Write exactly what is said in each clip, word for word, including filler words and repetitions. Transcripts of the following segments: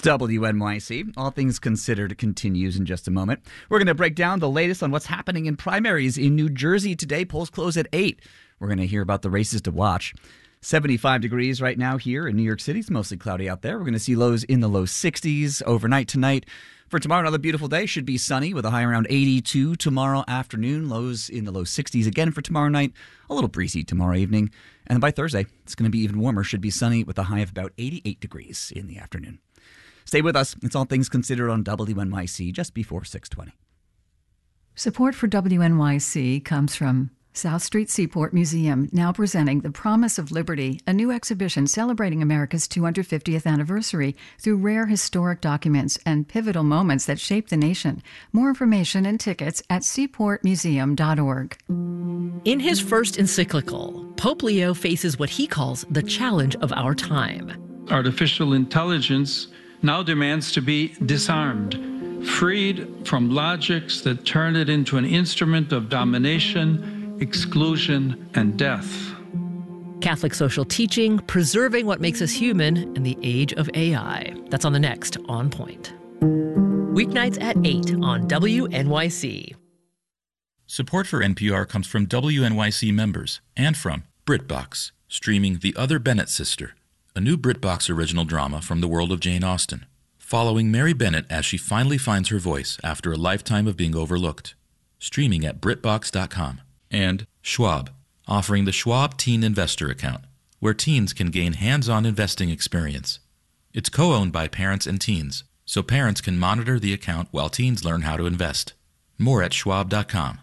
W N Y C. All Things Considered continues in just a moment. We're going to break down the latest on what's happening in primaries in New Jersey today. Polls close at eight. We're going to hear about the races to watch. seventy-five degrees right now here in New York City. It's mostly cloudy out there. We're going to see lows in the low sixties overnight tonight. For tomorrow, another beautiful day. Should be sunny with a high around eighty-two tomorrow afternoon. Lows in the low sixties again for tomorrow night. A little breezy tomorrow evening. And by Thursday, it's going to be even warmer. Should be sunny with a high of about eighty-eight degrees in the afternoon. Stay with us. It's All Things Considered on W N Y C just before six twenty. Support for W N Y C comes from South Street Seaport Museum, now presenting The Promise of Liberty, a new exhibition celebrating America's two hundred fiftieth anniversary through rare historic documents and pivotal moments that shaped the nation. More information and tickets at seaport museum dot org. In his first encyclical, Pope Leo faces what he calls the challenge of our time. Artificial intelligence now demands to be disarmed, freed from logics that turn it into an instrument of domination, exclusion, and death. Catholic social teaching, preserving what makes us human in the age of A I. That's on the next On Point. Weeknights at eight on W N Y C. Support for N P R comes from W N Y C members and from BritBox, streaming The Other Bennett Sister, a new BritBox original drama from the world of Jane Austen, following Mary Bennett as she finally finds her voice after a lifetime of being overlooked. Streaming at BritBox dot com. And Schwab, offering the Schwab Teen Investor Account, where teens can gain hands-on investing experience. It's co-owned by parents and teens, so parents can monitor the account while teens learn how to invest. More at schwab dot com.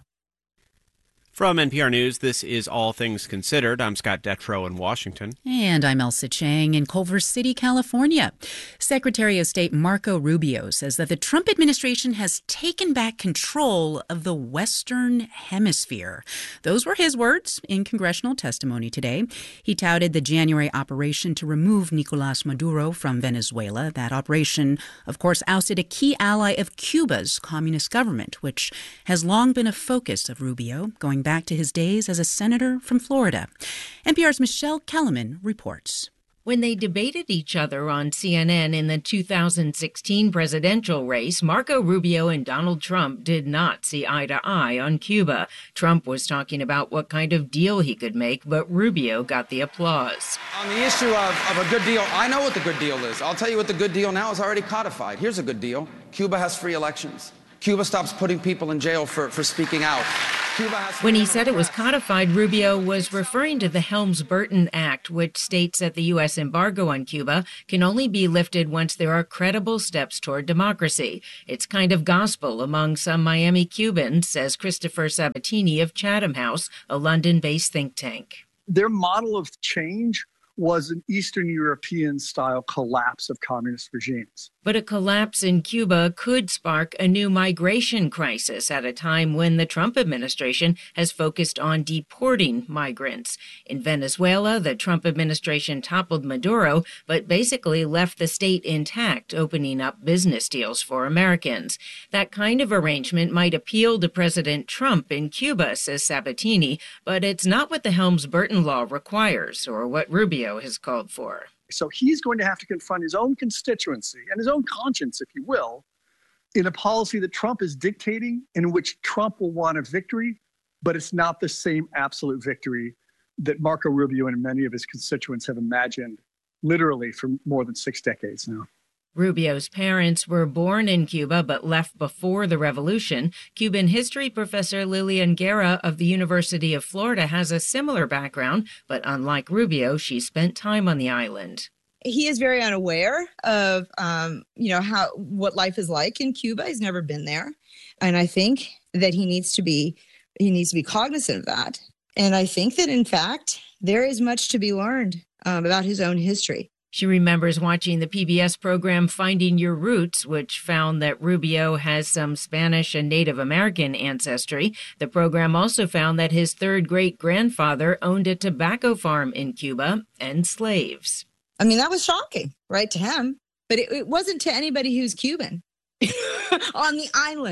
From N P R News, this is All Things Considered. I'm Scott Detrow in Washington. And I'm Elsa Chang in Culver City, California. Secretary of State Marco Rubio says that the Trump administration has taken back control of the Western Hemisphere. Those were his words in congressional testimony today. He touted the January operation to remove Nicolás Maduro from Venezuela. That operation, of course, ousted a key ally of Cuba's communist government, which has long been a focus of Rubio, going back to his days as a senator from Florida. N P R's Michelle Kellerman reports. When they debated each other on C N N in the two thousand sixteen presidential race, Marco Rubio and Donald Trump did not see eye to eye on Cuba. Trump was talking about what kind of deal he could make, but Rubio got the applause. On the issue of, of a good deal, I know what the good deal is. I'll tell you what the good deal now is already codified. Here's a good deal. Cuba has free elections. Cuba stops putting people in jail for, for speaking out. When he said it was codified, Rubio was referring to the Helms-Burton Act, which states that the U S embargo on Cuba can only be lifted once there are credible steps toward democracy. It's kind of gospel among some Miami Cubans, says Christopher Sabatini of Chatham House, a London-based think tank. Their model of change was an Eastern European-style collapse of communist regimes. But a collapse in Cuba could spark a new migration crisis at a time when the Trump administration has focused on deporting migrants. In Venezuela, the Trump administration toppled Maduro, but basically left the state intact, opening up business deals for Americans. That kind of arrangement might appeal to President Trump in Cuba, says Sabatini, but it's not what the Helms-Burton law requires or what Rubio has called for. So he's going to have to confront his own constituency and his own conscience, if you will, in a policy that Trump is dictating, in which Trump will want a victory, but it's not the same absolute victory that Marco Rubio and many of his constituents have imagined literally for more than six decades now. Rubio's parents were born in Cuba but left before the revolution. Cuban history professor Lillian Guerra of the University of Florida has a similar background, but unlike Rubio, she spent time on the island. He is very unaware of, um, you know, how what life is like in Cuba. He's never been there, and I think that he needs to be he needs to be cognizant of that. And I think that, in fact, there is much to be learned um, about his own history. She remembers watching the P B S program Finding Your Roots, which found that Rubio has some Spanish and Native American ancestry. The program also found that his third great-grandfather owned a tobacco farm in Cuba and slaves. I mean, that was shocking, right, to him. But it, it wasn't to anybody who's Cuban on the island.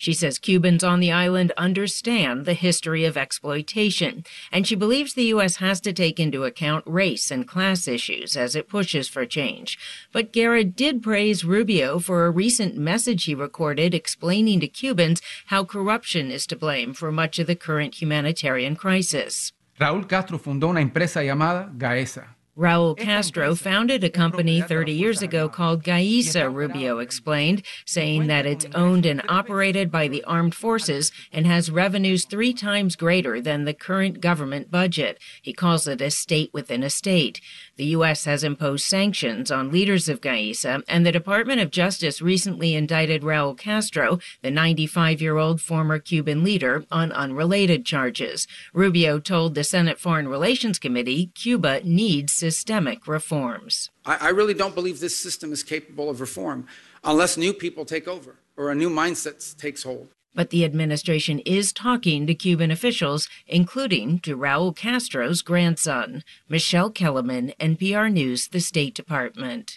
She says Cubans on the island understand the history of exploitation, and she believes the U S has to take into account race and class issues as it pushes for change. But Garrett did praise Rubio for a recent message he recorded explaining to Cubans how corruption is to blame for much of the current humanitarian crisis. Raúl Castro fundó una empresa llamada Gaesa. Raul Castro founded a company thirty years ago called Gaesa, Rubio explained, saying that it's owned and operated by the armed forces and has revenues three times greater than the current government budget. He calls it a state within a state. The U S has imposed sanctions on leaders of Gaesa, and the Department of Justice recently indicted Raul Castro, the ninety-five-year-old former Cuban leader, on unrelated charges. Rubio told the Senate Foreign Relations Committee Cuba needs systemic reforms. I, I really don't believe this system is capable of reform unless new people take over or a new mindset takes hold. But the administration is talking to Cuban officials, including to Raul Castro's grandson. Michelle Kellerman, N P R News, the State Department.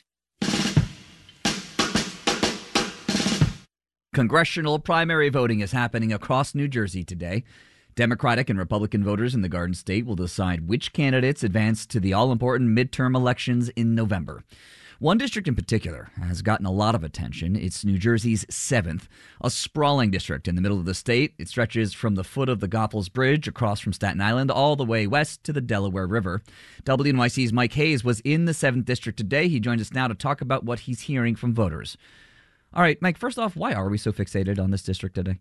Congressional primary voting is happening across New Jersey today. Democratic and Republican voters in the Garden State will decide which candidates advance to the all-important midterm elections in November. One district in particular has gotten a lot of attention. It's New Jersey's seventh, a sprawling district in the middle of the state. It stretches from the foot of the Goethals Bridge across from Staten Island all the way west to the Delaware River. W N Y C's Mike Hayes was in the seventh District today. He joins us now to talk about what he's hearing from voters. All right, Mike, first off, why are we so fixated on this district today?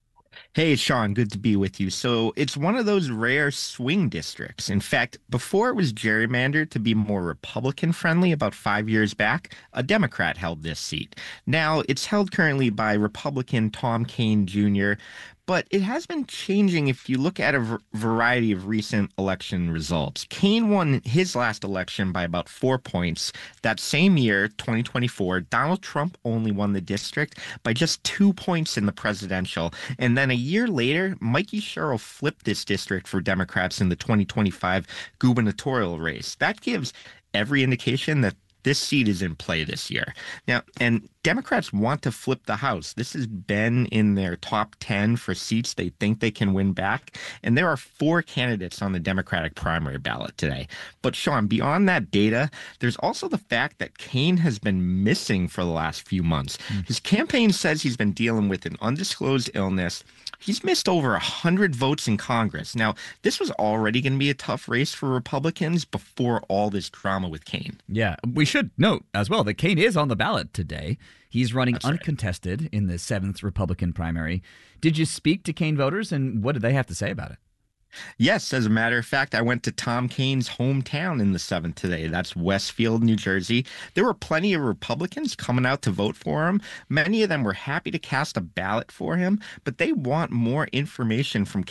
Hey, Sean, good to be with you. So it's one of those rare swing districts. In fact, before it was gerrymandered to be more Republican friendly about five years back, a Democrat held this seat. Now it's held currently by Republican Tom Kean Junior, but it has been changing if you look at a v- variety of recent election results. Kean won his last election by about four points. That same year, twenty twenty-four, Donald Trump only won the district by just two points in the presidential. And then a year later, Mikey Sherrill flipped this district for Democrats in the twenty twenty-five gubernatorial race. That gives every indication that this seat is in play this year. Now, and Democrats want to flip the House. This has been in their top ten for seats they think they can win back. And there are four candidates on the Democratic primary ballot today. But Sean, beyond that data, there's also the fact that Kean has been missing for the last few months. Mm. His campaign says he's been dealing with an undisclosed illness. He's missed over one hundred votes in Congress. Now, this was already going to be a tough race for Republicans before all this drama with Kean. Yeah, we should note as well that Kean is on the ballot today. He's running That's uncontested right. in the seventh Republican primary. Did you speak to Kean voters, and what did they have to say about it? Yes, as a matter of fact, I went to Tom Kean's hometown in the seventh today. That's Westfield, New Jersey. There were plenty of Republicans coming out to vote for him. Many of them were happy to cast a ballot for him, but they want more information from